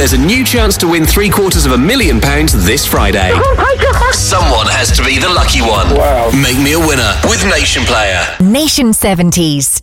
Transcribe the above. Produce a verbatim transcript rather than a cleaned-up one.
there's a new chance to win three quarters of a million pounds this Friday. Oh my God! Someone has to be the lucky one. Wow. Make me a winner with Nation Player. Nation seventies.